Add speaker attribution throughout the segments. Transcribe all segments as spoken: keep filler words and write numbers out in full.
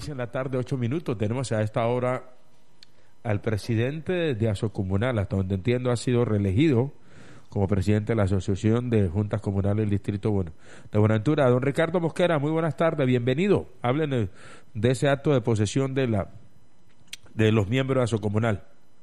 Speaker 1: seis en la tarde, ocho minutos. Tenemos a esta hora al presidente de Asocomunal, hasta donde entiendo ha sido reelegido como presidente de la Asociación de Juntas Comunales del Distrito de Buenaventura. Don Ricardo Mosquera, muy buenas tardes, bienvenido. Hablen de ese acto de posesión de la de los miembros de Asocomunal.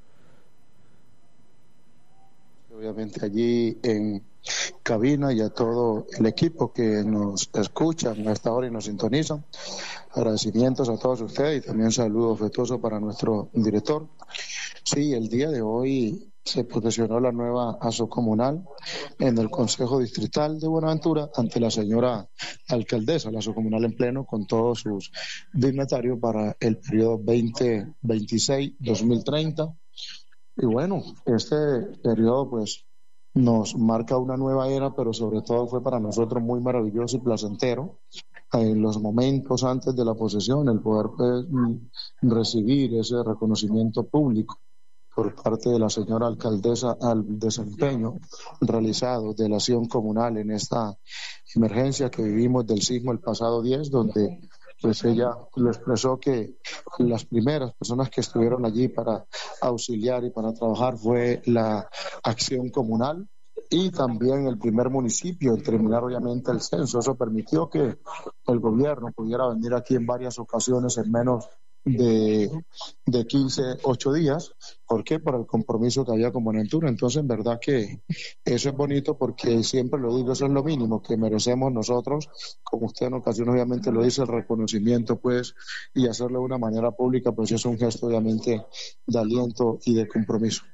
Speaker 2: Obviamente allí en cabina y a todo el equipo que nos escuchan a esta hora y nos sintonizan. Agradecimientos a todos ustedes y también saludo afectuoso para nuestro director. Sí, el día de hoy se posesionó la nueva Asocomunal en el Consejo Distrital de Buenaventura ante la señora alcaldesa, la Asocomunal en pleno con todos sus dignatarios para el periodo veinte veintiséis a dos mil treinta. Y bueno, este periodo pues nos marca una nueva era, pero sobre todo fue para nosotros muy maravilloso y placentero. En los momentos antes de la posesión, el poder pues, recibir ese reconocimiento público por parte de la señora alcaldesa al desempeño realizado de la acción comunal en esta emergencia que vivimos del sismo el pasado diez, donde pues ella lo expresó que las primeras personas que estuvieron allí para auxiliar y para trabajar fue la acción comunal y también el primer municipio en terminar obviamente el censo. Eso permitió que el gobierno pudiera venir aquí en varias ocasiones en menos de, de quince, ocho días. ¿Por qué? Por el compromiso que había con Buenaventura. Entonces, en verdad que eso es bonito porque siempre lo digo, eso es lo mínimo que merecemos nosotros, como usted en ocasiones obviamente lo dice, el reconocimiento pues y hacerlo de una manera pública, pues es un gesto obviamente de aliento y de compromiso.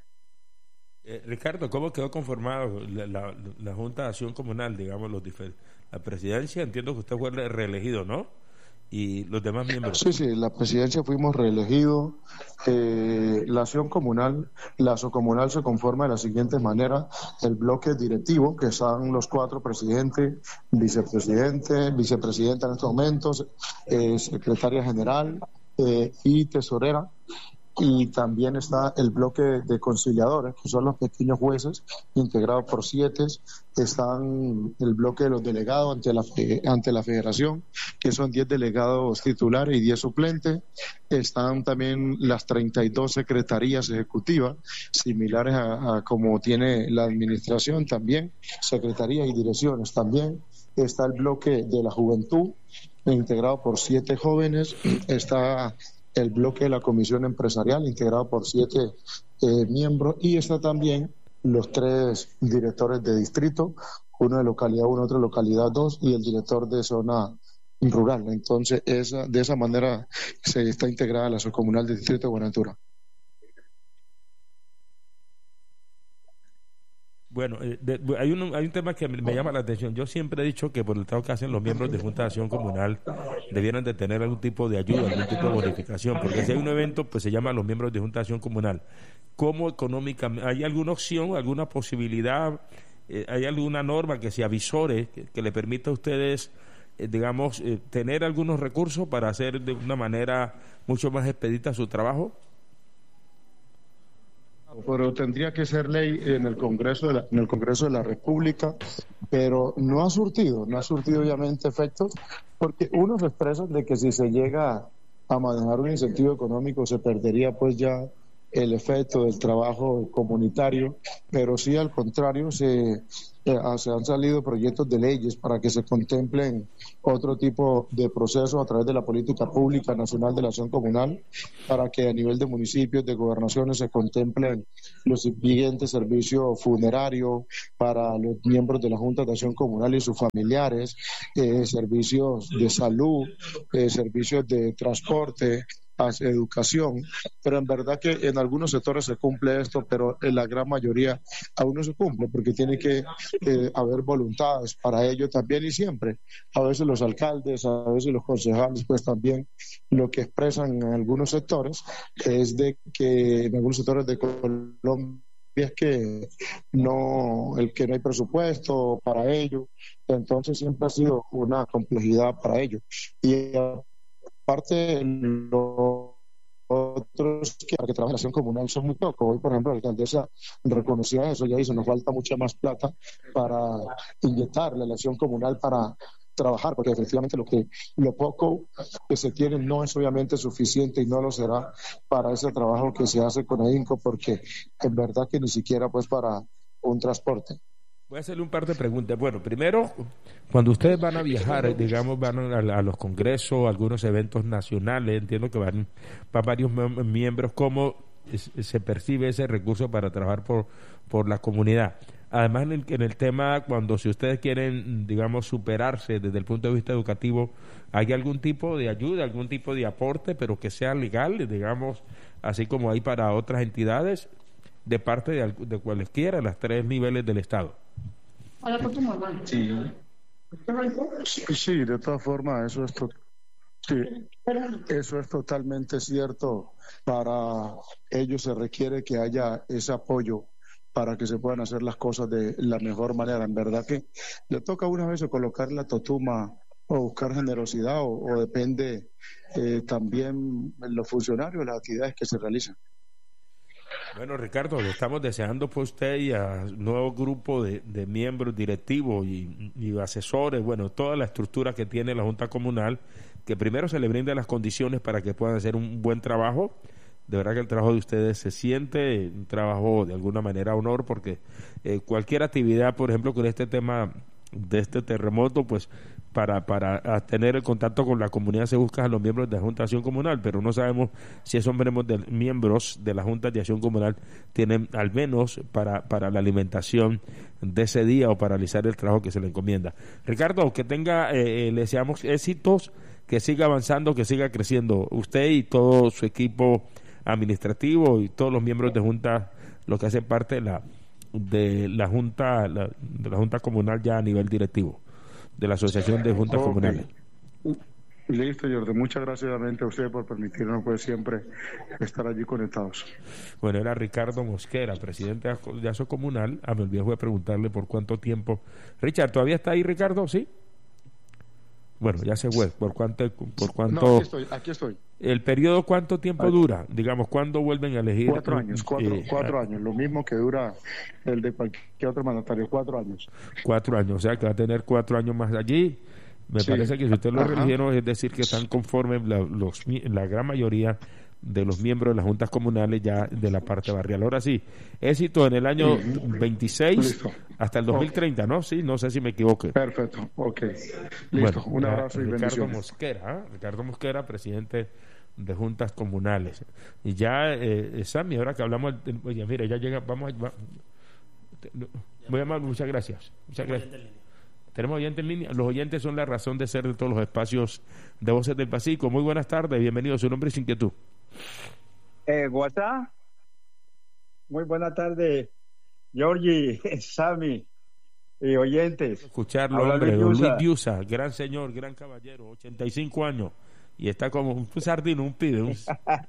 Speaker 1: Eh, Ricardo, ¿cómo quedó conformado la, la, la Junta de Acción Comunal, digamos, los difer- la presidencia? Entiendo que usted fue reelegido, ¿no? Y los demás miembros.
Speaker 2: Sí, sí, la presidencia fuimos reelegidos. Eh, la acción comunal, la Asocomunal se conforma de la siguiente manera: el bloque directivo, que son los cuatro presidentes, vicepresidente, vicepresidenta en estos momentos, eh, secretaria general eh, y tesorera. Y también está el bloque de conciliadores, que son los pequeños jueces, integrados por siete. Están el bloque de los delegados ante la, ante la federación, que son diez delegados titulares y diez suplentes. Están también las treinta y dos secretarías ejecutivas, similares a, a como tiene la administración también, secretarías y direcciones también. Está el bloque de la juventud, integrado por siete jóvenes. Está el bloque de la comisión empresarial, integrado por siete eh, miembros, y está también los tres directores de distrito, uno de localidad uno, otro de localidad dos, y el director de zona rural. Entonces, esa, de esa manera se está integrada la Asocomunal del Distrito de Buenaventura.
Speaker 1: Bueno, eh, de, hay, un, hay un tema que me, me llama la atención. Yo siempre he dicho que por el trabajo que hacen los miembros de Junta de Acción Comunal debieran de tener algún tipo de ayuda, algún tipo de bonificación, porque si hay un evento, pues se llama los miembros de Junta de Acción Comunal. ¿Cómo económicamente? ¿Hay alguna opción, alguna posibilidad, eh, hay alguna norma que se avisore, que, que le permita a ustedes, eh, digamos, eh, tener algunos recursos para hacer de una manera mucho más expedita su trabajo?
Speaker 2: Pero tendría que ser ley en el Congreso de la, en el Congreso de la República, pero no ha surtido, no ha surtido obviamente efectos, porque unos expresan de que si se llega a manejar un incentivo económico se perdería pues ya el efecto del trabajo comunitario, pero sí al contrario se, eh, se han salido proyectos de leyes para que se contemplen otro tipo de procesos a través de la política pública nacional de la acción comunal, para que a nivel de municipios, de gobernaciones se contemplen los siguientes servicios funerarios para los miembros de la Junta de Acción Comunal y sus familiares, eh, servicios de salud, eh, servicios de transporte, educación, pero en verdad que en algunos sectores se cumple esto, pero en la gran mayoría aún no se cumple, porque tiene que eh, haber voluntades para ello también, y siempre, a veces los alcaldes, a veces los concejales, pues también lo que expresan en algunos sectores es de que en algunos sectores de Colombia es que no, el que no hay presupuesto para ello, entonces siempre ha sido una complejidad para ello. Y aparte, los otros que, que trabajan en la acción comunal son muy pocos. Hoy, por ejemplo, la alcaldesa reconocía eso, ya dice, nos falta mucha más plata para inyectarle a la acción comunal para trabajar, porque efectivamente lo que lo poco que se tiene no es obviamente suficiente y no lo será para ese trabajo que se hace con AHINCO, porque en verdad que ni siquiera pues para un transporte.
Speaker 1: Voy a hacerle un par de preguntas. Bueno, primero, cuando ustedes van a viajar, digamos, van a, a los congresos, algunos eventos nacionales, entiendo que van, van varios miembros, ¿cómo se percibe ese recurso para trabajar por, por la comunidad? Además, en el, en el tema, cuando si ustedes quieren, digamos, superarse desde el punto de vista educativo, ¿hay algún tipo de ayuda, algún tipo de aporte, pero que sea legal, digamos, así como hay para otras entidades, de parte de, de cualesquiera, las tres niveles del Estado?
Speaker 2: Sí, sí, de todas formas, eso es, to- sí, eso es totalmente cierto. Para ellos se requiere que haya ese apoyo para que se puedan hacer las cosas de la mejor manera. En verdad que le toca a una vez colocar la totuma o buscar generosidad o, o depende eh, también en los funcionarios, las actividades que se realizan.
Speaker 1: Bueno, Ricardo, le estamos deseando por usted y a un nuevo grupo de, de miembros directivos y, y asesores, bueno, toda la estructura que tiene la Junta Comunal, que primero se le brinden las condiciones para que puedan hacer un buen trabajo. De verdad que el trabajo de ustedes se siente un trabajo de alguna manera honor, porque eh, cualquier actividad, por ejemplo, con este tema de este terremoto, pues para para tener el contacto con la comunidad se busca a los miembros de la Junta de Acción Comunal, pero no sabemos si esos miembros de, miembros de la Junta de Acción Comunal tienen al menos para, para la alimentación de ese día o para realizar el trabajo que se le encomienda. Ricardo, que tenga, eh, le deseamos éxitos, que siga avanzando, que siga creciendo, usted y todo su equipo administrativo y todos los miembros de Junta, los que hacen parte de la de la Junta la, de la Junta Comunal ya a nivel directivo de la Asociación de Juntas
Speaker 2: Okay.
Speaker 1: Comunales.
Speaker 2: Listo, Jordi. Muchas gracias nuevamente a usted por permitirnos pues siempre estar allí conectados.
Speaker 1: Bueno, era Ricardo Mosquera, presidente de Aso Comunal. A me olvidé de preguntarle por cuánto tiempo. Richard, ¿todavía está ahí, Ricardo? ¿Sí? Bueno, ya se fue. ¿Por cuánto? Por cuánto
Speaker 2: No, aquí estoy, aquí estoy.
Speaker 1: ¿El periodo cuánto tiempo
Speaker 2: Ay.
Speaker 1: dura? Digamos, ¿cuándo vuelven a elegir?
Speaker 2: Cuatro años, cuatro,
Speaker 1: eh,
Speaker 2: cuatro años, lo mismo que dura el de cualquier otro mandatario, cuatro años.
Speaker 1: Cuatro años, o sea que va a tener cuatro años más allí. Me
Speaker 2: Sí.
Speaker 1: parece que si usted lo
Speaker 2: Ajá.
Speaker 1: religieron, es decir, que están conformes la, los, la gran mayoría de los miembros de las juntas comunales ya de la parte barrial. Ahora sí, éxito en el año veintiséis
Speaker 2: Listo.
Speaker 1: hasta el dos mil treinta, ¿no? Sí, no sé si me equivoque.
Speaker 2: Perfecto, ok. Listo,
Speaker 1: Bueno,
Speaker 2: un abrazo y
Speaker 1: Ricardo
Speaker 2: bendiciones.
Speaker 1: Mosquera, ¿eh? Ricardo Mosquera, presidente de juntas comunales. Y ya, eh, Sammy, ahora que hablamos, oye, mira, ya llega, vamos a... Va, voy a llamar, muchas gracias. Muchas gracias. Tenemos oyentes en línea. Los oyentes son la razón de ser de todos los espacios de Voces del Pacífico. Muy buenas tardes, bienvenido. Su nombre y su inquietud.
Speaker 3: Eh, WhatsApp. Muy buenas tardes, Georgie, Sammy y oyentes.
Speaker 1: Escucharlo,
Speaker 3: Habla
Speaker 1: hombre.
Speaker 3: Luis
Speaker 1: Luis
Speaker 3: Diusa.
Speaker 1: Diusa, gran señor, gran caballero, ochenta y cinco años. Y está como un sardino, un pibe. Un...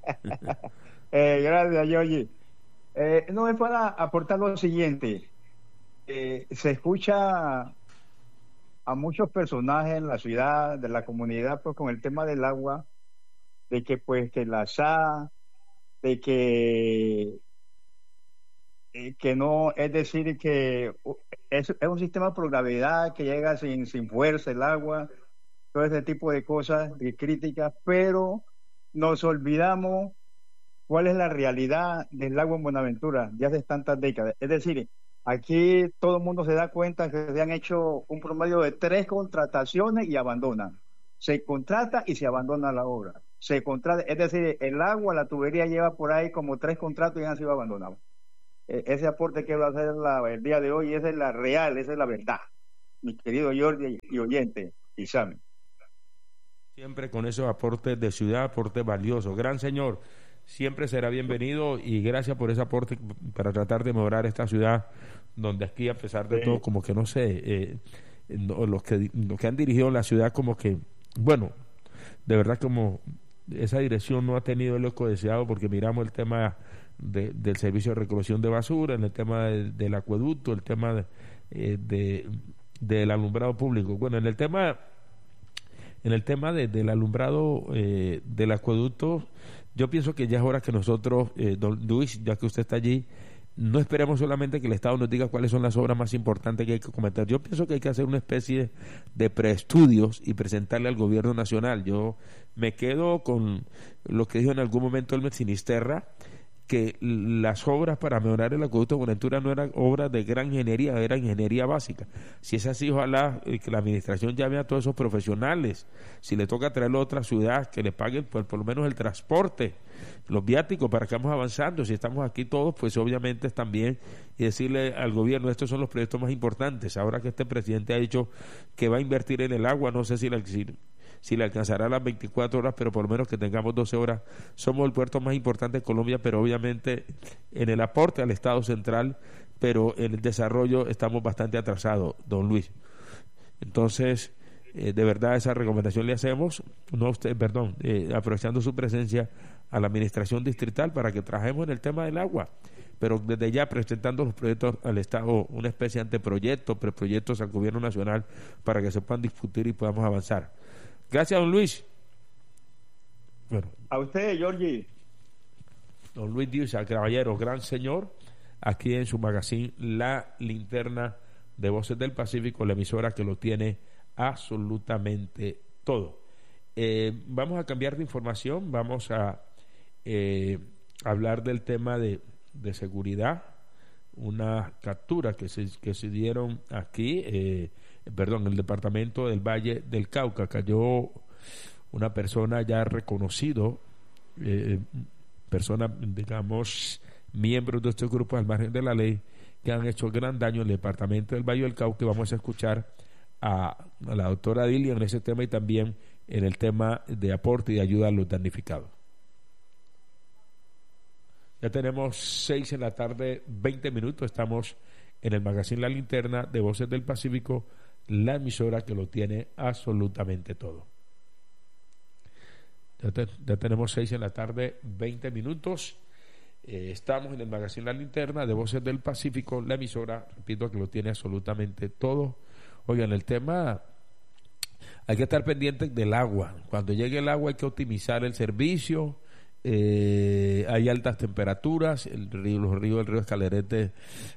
Speaker 3: eh, gracias, Georgie. Eh, no, es para aportar lo siguiente. Eh, se escucha a muchos personajes en la ciudad, de la comunidad, pues con el tema del agua, de que pues que la S A, de que eh, que no, es decir, que uh, es, es un sistema por gravedad que llega sin, sin fuerza el agua, todo ese tipo de cosas, de críticas, pero nos olvidamos cuál es la realidad del agua en Buenaventura de hace tantas décadas. Es decir, aquí todo el mundo se da cuenta que se han hecho un promedio de tres contrataciones y abandonan. Se contrata y se abandona la obra. Se contrata, es decir, el agua, la tubería lleva por ahí como tres contratos y han sido abandonados. Eh, ese aporte que va a hacer la, el día de hoy, esa es la real, esa es la verdad. Mi querido Jordi y oyente, y Sammy.
Speaker 1: Siempre con esos aportes de ciudad, aportes valiosos. Gran señor, siempre será bienvenido y gracias por ese aporte para tratar de mejorar esta ciudad donde aquí, a pesar de
Speaker 3: Sí.
Speaker 1: todo, como que no sé, eh, no, los que los que han dirigido la ciudad como que, bueno, de verdad como esa dirección no ha tenido el eco deseado, porque miramos el tema de, del servicio de recolección de basura, en el tema de, del acueducto, el tema de, eh, de del alumbrado público. Bueno, en el tema en el tema de, del alumbrado eh, del acueducto, yo pienso que ya es hora que nosotros, eh, don Luis, ya que usted está allí, no esperemos solamente que el Estado nos diga cuáles son las obras más importantes que hay que cometer. Yo pienso que hay que hacer una especie de preestudios y presentarle al gobierno nacional. Yo me quedo con lo que dijo en algún momento el Sinisterra, que las obras para mejorar el acueducto de Buenaventura no eran obras de gran ingeniería, era ingeniería básica. Si es así, ojalá eh, que la administración llame a todos esos profesionales. Si le toca traerlo a otra ciudad, que le paguen por, por lo menos el transporte, los viáticos, para que vamos avanzando. Si estamos aquí todos, pues obviamente es también, y decirle al gobierno, estos son los proyectos más importantes. Ahora que este presidente ha dicho que va a invertir en el agua, no sé si la si, si le alcanzará las veinticuatro horas, pero por lo menos que tengamos doce horas. Somos el puerto más importante de Colombia, pero obviamente en el aporte al Estado central, pero en el desarrollo estamos bastante atrasados, don Luis. Entonces, eh, de verdad esa recomendación le hacemos, no a usted, perdón, eh, aprovechando su presencia, a la administración distrital para que trabajemos en el tema del agua, pero desde ya presentando los proyectos al Estado, una especie de anteproyectos, preproyectos al gobierno nacional para que se puedan discutir y podamos avanzar. Gracias, don Luis. Bueno,
Speaker 3: a usted, Georgie.
Speaker 1: Don Luis Díaz, caballero, gran señor, aquí en su magazine La Linterna de Voces del Pacífico, la emisora que lo tiene absolutamente todo. Eh, vamos a cambiar de información, vamos a eh, hablar del tema de, de seguridad, una captura que se, que se dieron aquí, eh, perdón, en el departamento del Valle del Cauca. Cayó una persona ya reconocido, eh, persona, digamos, miembros de estos grupos al margen de la ley, que han hecho gran daño en el departamento del Valle del Cauca. Vamos a escuchar a, a la doctora Dilia en ese tema y también en el tema de aporte y de ayuda a los damnificados. Ya tenemos seis en la tarde, veinte minutos, estamos en el magazine La Linterna de Voces del Pacífico, la emisora que lo tiene absolutamente todo. Ya, te, ya tenemos seis en la tarde, veinte minutos. Eh, estamos en el magazine La Linterna de Voces del Pacífico, la emisora, repito, que lo tiene absolutamente todo. Oigan, el tema, hay que estar pendientes del agua. Cuando llegue el agua hay que optimizar el servicio. Eh, hay altas temperaturas, el río, los ríos del río Escalerete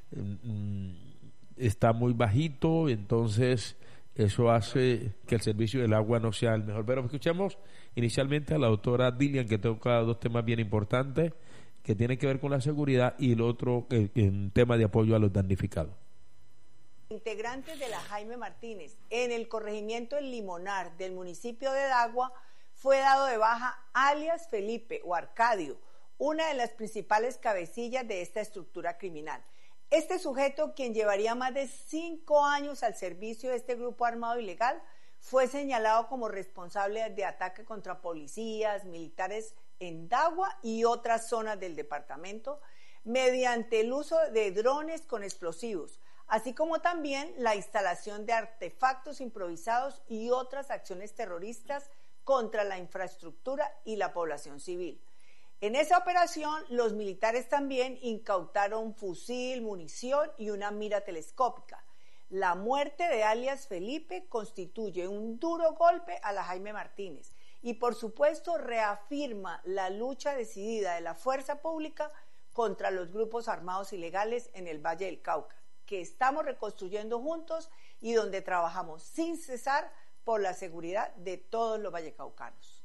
Speaker 1: mm, está muy bajito, entonces eso hace que el servicio del agua no sea el mejor. Pero escuchemos inicialmente a la doctora Dilian, que toca dos temas bien importantes que tienen que ver con la seguridad y el otro eh, en tema de apoyo a los damnificados.
Speaker 4: Integrantes de la Jaime Martínez en el corregimiento El Limonar del municipio de Dagua fue dado de baja alias Felipe o Arcadio, una de las principales cabecillas de esta estructura criminal. Este sujeto, quien llevaría más de cinco años al servicio de este grupo armado ilegal, fue señalado como responsable de ataque contra policías, militares en Dagua y otras zonas del departamento, mediante el uso de drones con explosivos, así como también la instalación de artefactos improvisados y otras acciones terroristas contra la infraestructura y la población civil. En esa operación, los militares también incautaron fusil, munición y una mira telescópica. La muerte de alias Felipe constituye un duro golpe a la Jaime Martínez y, por supuesto, reafirma la lucha decidida de la fuerza pública contra los grupos armados ilegales en el Valle del Cauca, que estamos reconstruyendo juntos y donde trabajamos sin cesar por la seguridad de todos los vallecaucanos.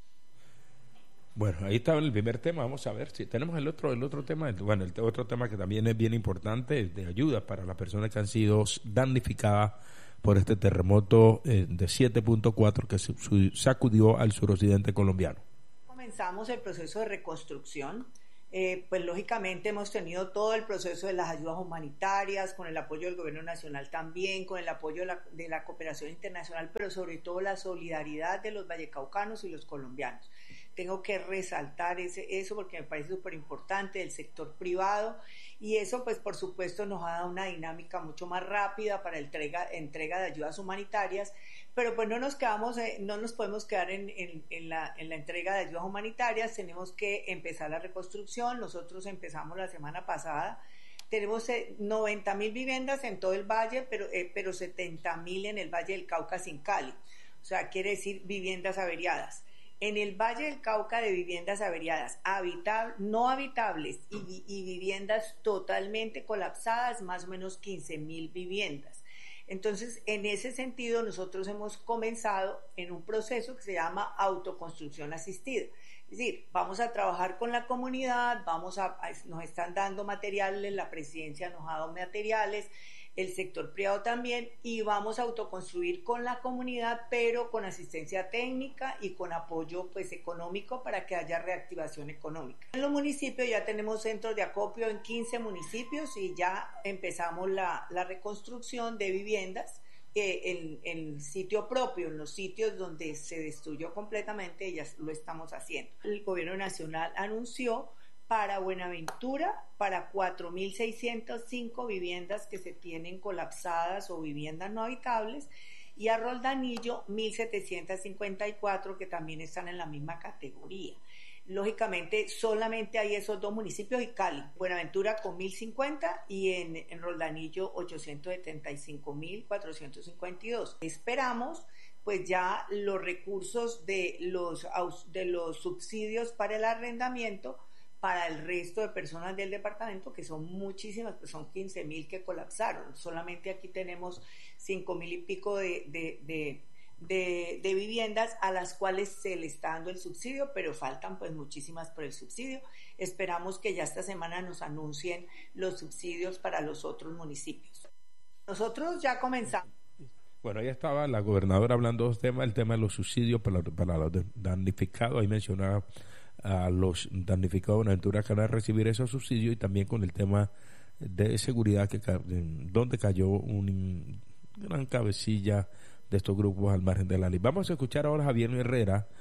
Speaker 1: Bueno, ahí estaba el primer tema. Vamos a ver si tenemos el otro el otro tema. Bueno, el otro tema que también es bien importante, de ayuda para las personas que han sido damnificadas por este terremoto eh, de siete punto cuatro que sacudió al suroccidente colombiano.
Speaker 4: Comenzamos el proceso de reconstrucción. Eh, pues lógicamente hemos tenido todo el proceso de las ayudas humanitarias, con el apoyo del gobierno nacional también, con el apoyo de la, de la cooperación internacional, pero sobre todo la solidaridad de los vallecaucanos y los colombianos. Tengo que resaltar ese, eso porque me parece súper importante, del sector privado, y eso pues por supuesto nos ha dado una dinámica mucho más rápida para entrega, entrega de ayudas humanitarias, pero pues no nos quedamos, eh, no nos podemos quedar en, en, en, la, en la entrega de ayudas humanitarias, tenemos que empezar la reconstrucción. Nosotros empezamos la semana pasada, tenemos eh, noventa mil viviendas en todo el valle, pero, eh, pero setenta mil en el Valle del Cauca sin Cali, o sea, quiere decir viviendas averiadas. En el Valle del Cauca, de viviendas averiadas, habitab- no habitables y, y viviendas totalmente colapsadas, más o menos quince mil viviendas. Entonces, en ese sentido, nosotros hemos comenzado en un proceso que se llama autoconstrucción asistida. Es decir, vamos a trabajar con la comunidad, vamos a, nos están dando materiales, la presidencia nos ha dado materiales, el sector privado también, y vamos a autoconstruir con la comunidad, pero con asistencia técnica y con apoyo pues económico para que haya reactivación económica. En los municipios ya tenemos centros de acopio en quince municipios y ya empezamos la, la reconstrucción de viviendas eh, en, en sitio propio, en los sitios donde se destruyó completamente, ya lo estamos haciendo. El gobierno nacional anunció para Buenaventura, para cuatro mil seiscientas cinco viviendas que se tienen colapsadas o viviendas no habitables, y a Roldanillo mil setecientas cincuenta y cuatro que también están en la misma categoría. Lógicamente solamente hay esos dos municipios y Cali, Buenaventura con mil cincuenta y en, en Roldanillo ochocientos setenta y cinco mil cuatrocientos cincuenta y dos. Esperamos pues ya los recursos de los, de los subsidios para el arrendamiento para el resto de personas del departamento, que son muchísimas, pues son quince mil que colapsaron. Solamente aquí tenemos cinco mil y pico de, de, de, de, de viviendas a las cuales se le está dando el subsidio, pero faltan pues muchísimas por el subsidio. Esperamos que ya esta semana nos anuncien los subsidios para los otros municipios. Nosotros ya comenzamos.
Speaker 1: Bueno, ahí estaba la gobernadora hablando de dos temas, el tema de los subsidios para, para los damnificados, ahí mencionaba a los damnificados de Buenaventura que van a recibir esos subsidios, y también con el tema de seguridad, que donde cayó un gran cabecilla de estos grupos al margen de la ley. Vamos a escuchar ahora a Javier Herrera,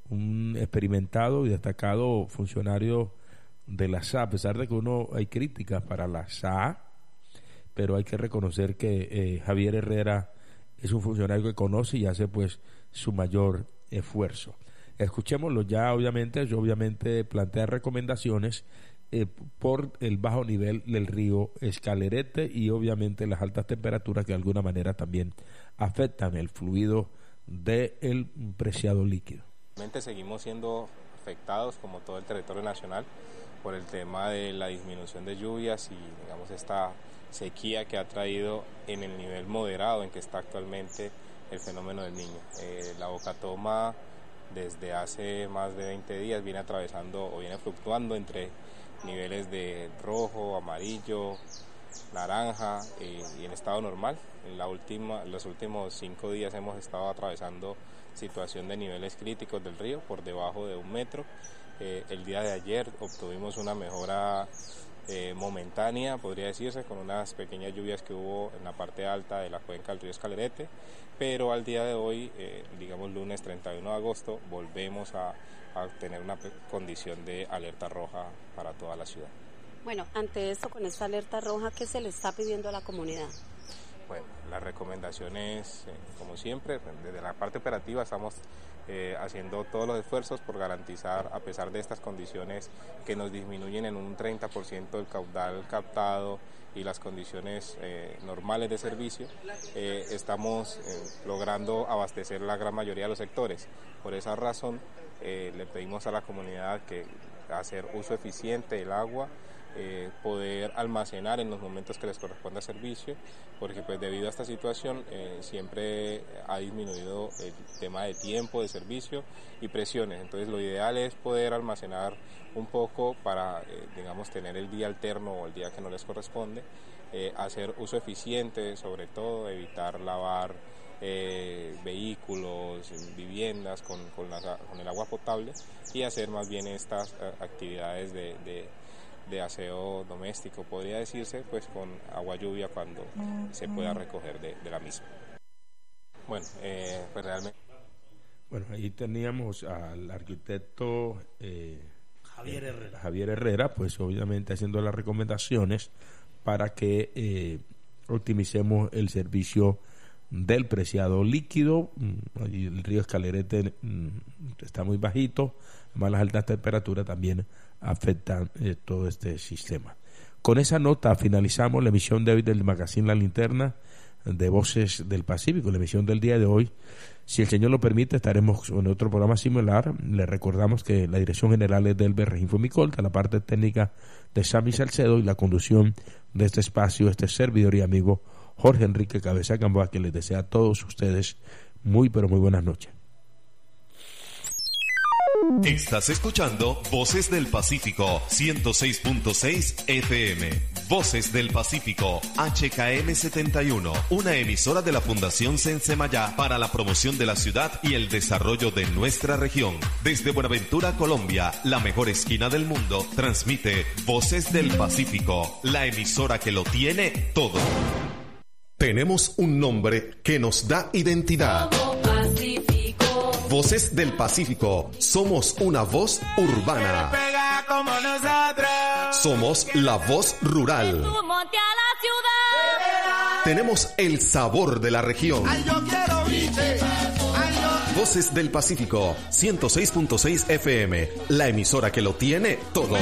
Speaker 1: un experimentado y destacado funcionario de la S A. A pesar de que uno hay críticas para la S A, pero hay que reconocer que eh, Javier Herrera es un funcionario que conoce y hace pues su mayor esfuerzo. Escuchémoslo ya. Obviamente, yo obviamente plantea recomendaciones eh, por el bajo nivel del río Escalerete y obviamente las altas temperaturas que de alguna manera también afectan el fluido del preciado líquido.
Speaker 5: Seguimos siendo afectados, como todo el territorio nacional, por el tema de la disminución de lluvias y digamos esta sequía que ha traído en el nivel moderado en que está actualmente el fenómeno del Niño. Eh, la Bocatoma desde hace más de veinte días viene atravesando o viene fluctuando entre niveles de rojo, amarillo, naranja eh, y en estado normal. En la última, los últimos cinco días hemos estado atravesando situación de niveles críticos del río por debajo de un metro. Eh, el día de ayer obtuvimos una mejora eh, momentánea, podría decirse, con unas pequeñas lluvias que hubo en la parte alta de la cuenca del río Escalerete, pero al día de hoy, eh, digamos lunes treinta y uno de agosto, volvemos a, a tener una condición de alerta roja para toda la ciudad.
Speaker 6: Bueno, ante esto, con esta alerta roja, ¿qué se le está pidiendo a la comunidad?
Speaker 5: Bueno, las recomendaciones, eh, como siempre, desde la parte operativa estamos eh, haciendo todos los esfuerzos por garantizar, a pesar de estas condiciones que nos disminuyen en un treinta por ciento el caudal captado y las condiciones eh, normales de servicio, eh, estamos eh, logrando abastecer la gran mayoría de los sectores. Por esa razón, eh, le pedimos a la comunidad que hacer uso eficiente del agua, Eh, poder almacenar en los momentos que les corresponda servicio, porque pues debido a esta situación eh, siempre ha disminuido el tema de tiempo de servicio y presiones. Entonces lo ideal es poder almacenar un poco para eh, digamos tener el día alterno o el día que no les corresponde, eh, hacer uso eficiente, sobre todo evitar lavar eh, vehículos, viviendas con, con, la, con el agua potable y hacer más bien estas eh, actividades de, de de aseo doméstico, podría decirse, pues con agua lluvia cuando se pueda recoger de, de la misma. Bueno, eh, pues realmente...
Speaker 1: Bueno, ahí teníamos al arquitecto eh,
Speaker 7: Javier Herrera.
Speaker 1: Javier Herrera, pues obviamente haciendo las recomendaciones para que eh, optimicemos el servicio del preciado líquido. Allí el río Escalerete mm, está muy bajito, además las altas temperaturas también afectan eh, todo este sistema. Con esa nota finalizamos la emisión de hoy del magazine La Linterna de Voces del Pacífico, la emisión del día de hoy. Si el Señor lo permite, estaremos en otro programa similar. Le recordamos que la dirección general es de Elber Regín Micolta, la parte técnica de Sammy Salcedo y la conducción de este espacio, este servidor y amigo Jorge Enrique Cabeza Gamboa, que les desea a todos ustedes muy pero muy buenas noches.
Speaker 7: Estás escuchando Voces del Pacífico, ciento seis punto seis F M. Voces del Pacífico, H K M setenta y uno, una emisora de la Fundación Sensemayá para la promoción de la ciudad y el desarrollo de nuestra región. Desde Buenaventura, Colombia, la mejor esquina del mundo, transmite Voces del Pacífico, la emisora que lo tiene todo. Tenemos un nombre que nos da identidad. Voces del Pacífico, somos una voz urbana. Somos la voz rural. Tenemos el sabor de la región. Voces del Pacífico, ciento seis punto seis F M, la emisora que lo tiene todo.